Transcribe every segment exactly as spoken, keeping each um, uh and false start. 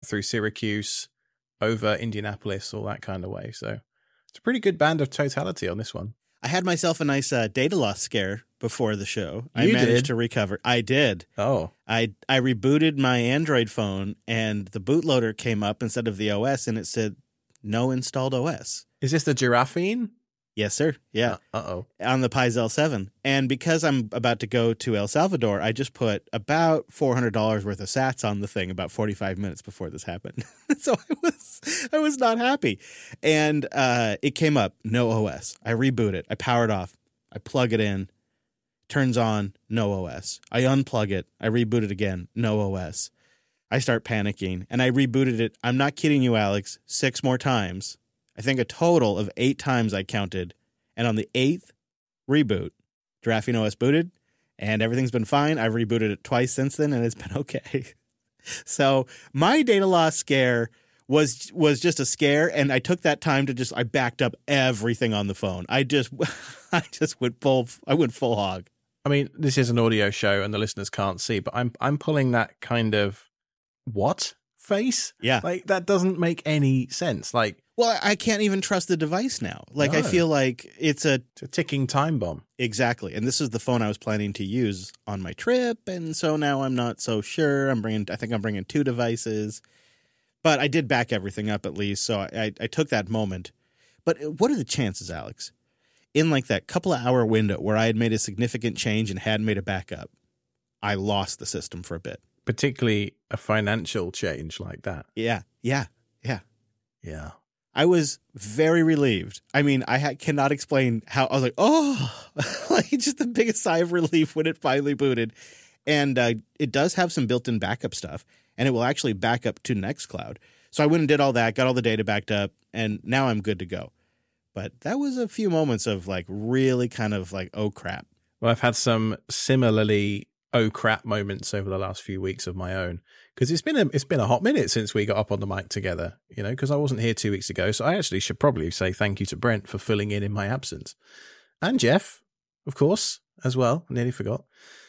through Syracuse, over Indianapolis, all that kind of way. So it's a pretty good band of totality on this one. I had myself a nice uh, data loss scare before the show. I You managed did? to recover. I did. Oh, I I rebooted my Android phone, and the bootloader came up instead of the O S, and it said, no installed O S. is this the Giraffine? Yes, sir. Yeah. Uh-oh. On the Pi Z L seven. And because I'm about to go to El Salvador, I just put about four hundred dollars worth of sats on the thing about forty-five minutes before this happened. So I was I was not happy. And uh, it came up, no O S. I reboot it. I power it off. I plug it in. Turns on, no O S. I unplug it. I reboot it again, no O S. I start panicking, and I rebooted it. I'm not kidding you, Alex, six more times. I think a total of eight times I counted. And on the eighth reboot, Giraffine O S booted, and everything's been fine. I've rebooted it twice since then, and it's been okay. So my data loss scare was was just a scare, and I took that time to just I backed up everything on the phone. I just I just went full I went full hog. I mean, this is an audio show and the listeners can't see, but I'm I'm pulling that kind of what face? Yeah. Like that doesn't make any sense. Like, Well, I can't even trust the device now. Like, I No. feel like it's a it's a ticking time bomb. exactly. And this is the phone I was planning to use on my trip, and so now I'm not so sure. I'm bringing. I think I'm bringing two devices, but I did back everything up at least. So I, I, I took that moment. But what are the chances, Alex, in like that couple of hour window where I had made a significant change and had made a backup, I lost the system for a bit. Particularly a financial change like that. Yeah, yeah, yeah. Yeah. I was very relieved. I mean, I ha- cannot explain how I was like, oh, like just the biggest sigh of relief when it finally booted. And uh, it does have some built-in backup stuff, and it will actually back up to Nextcloud. So I went and did all that, got all the data backed up, and now I'm good to go. But that was a few moments of like really kind of like, oh, crap. Well, I've had some similarly oh crap moments over the last few weeks of my own, because it's been a it's been a hot minute since we got up on the mic together, you know, because I wasn't here two weeks ago. So I actually should probably say thank you to Brent for filling in in my absence, and Jeff, of course, as well. I nearly forgot.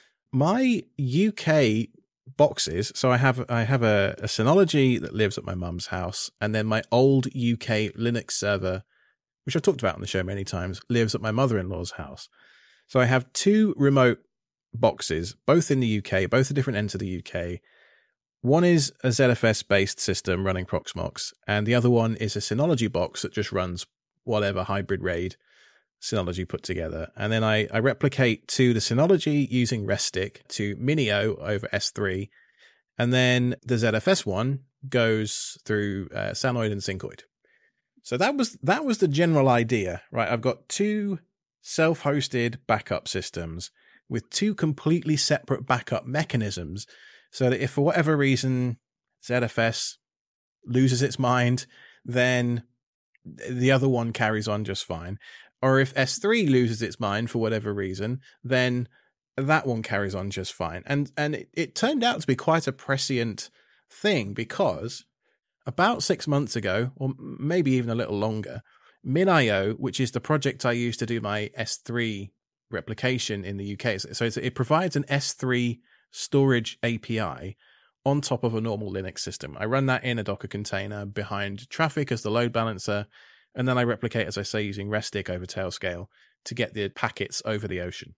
My U K boxes. So I have I have a, a Synology that lives at my mum's house, and then my old U K Linux server, which I've talked about on the show many times, lives at my mother-in-law's house. So I have two remote boxes, both in the U K, both at different ends of the U K. One is a Z F S-based system running Proxmox, and the other one is a Synology box that just runs whatever hybrid RAID Synology put together. And then I, I replicate to the Synology using Restic to Minio over S three, and then the Z F S one goes through uh, Sanoid and Syncoid. So that was that was the general idea, right? I've got two self-hosted backup systems with two completely separate backup mechanisms, so that if for whatever reason Z F S loses its mind, then the other one carries on just fine. Or if S three loses its mind for whatever reason, then that one carries on just fine. And and it, it turned out to be quite a prescient thing, because about six months ago, or maybe even a little longer, MinIO, which is the project I use to do my S three replication in the U K. So it's, it provides an S three storage A P I on top of a normal Linux system. I run that in a Docker container behind Traefik as the load balancer, and then I replicate, as I say, using Restic over Tailscale to get the packets over the ocean.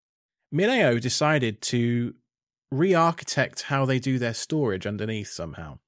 MinIO decided to re-architect how they do their storage underneath somehow.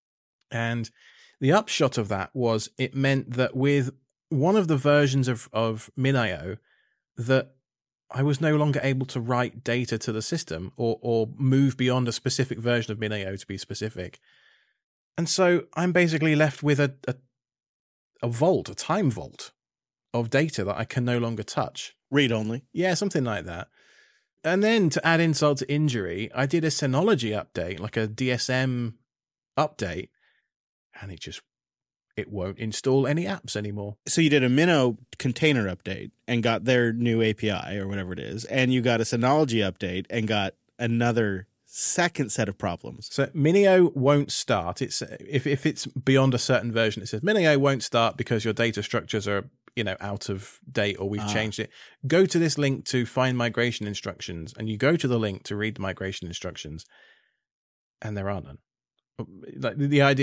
And the upshot of that was it meant that with one of the versions of, of MinIO, that I was no longer able to write data to the system or or move beyond a specific version of MinIO to be specific. And so I'm basically left with a, a a vault, a time vault of data that I can no longer touch. Read only. Yeah, something like that. And then to add insult to injury, I did a Synology update, like a D S M update, and it just it won't install any apps anymore. So you did a Minnow container update and got their new A P I or whatever it is, and you got a Synology update and got another second set of problems. So Minio won't start. It's if if it's beyond a certain version, it says Minio won't start because your data structures are, you know, out of date or we've ah. changed it. Go to this link to find migration instructions, and you go to the link to read the migration instructions, and there are none. Like the idea